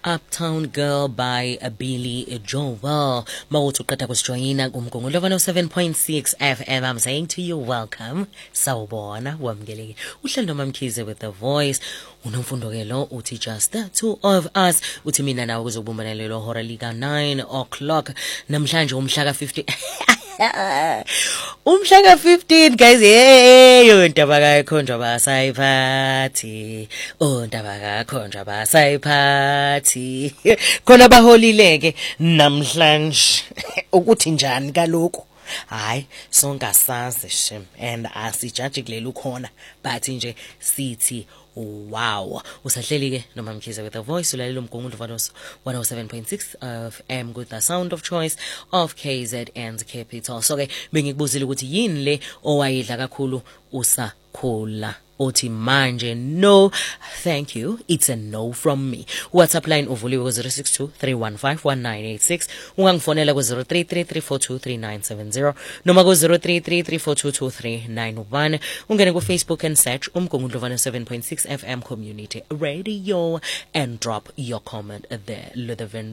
Uptown Girl by Billy Joel. Mawuthi uqeda kusijoyina kumgongo 107.6 FM. I'm saying to you welcome. Sawubona wamkeleke. Uhlelo nomamkhize with the voice. Unomfundo ke lo uthi just the two of us. Uthi mina nawe kuzobumbana lelo hora lika 9 o'clock. Namhlanje umhla ka 50 umhla ka 15 guys. Hey, undaba kakhonjwa basayiphathi. Undaba kakhonjwa basayiphathi. Khona baholileke namhlanje. Ukuthi njani kaloko? Hayi sonke asazi shem and asijaji kuleli ukhona but nje sithi wow usahleli ke noma mkhize with the voice ulalela umgungundo 107.6 of M with the sound of choice of KZN's capital. So ke bengikubuzile ukuthi yini le owayidla kakhulu usakhula othi manje no thank you, it's a no from me. WhatsApp line uvuliwe ku 0623151986 ungangifonela ku 0333423970 noma ku 0333422391 ungene ku Facebook and search umgungundo 107.6 FM community radio and drop your comment there. Ludovin